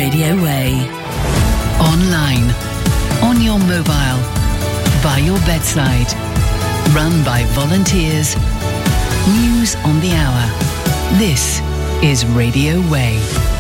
Radio Way. Online, on your mobile, by your bedside. Run by volunteers. News on the hour. This is Radio Way.